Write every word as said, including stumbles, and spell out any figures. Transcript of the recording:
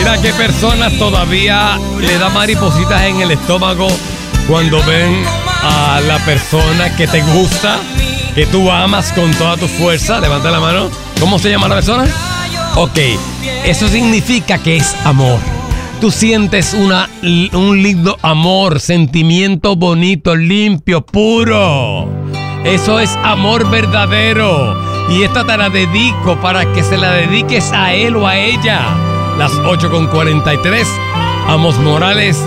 Mira qué personas todavía le da maripositas en el estómago cuando ven a la persona que te gusta, que tú amas con toda tu fuerza. Levanta la mano. ¿Cómo se llama la persona? Ok, eso significa que es amor. Tú sientes una, un lindo amor, sentimiento bonito, limpio, puro. Eso es amor verdadero. Y esta te la dedico para que se la dediques a él o a ella. Las ocho con cuarenta y tres. Amos Morales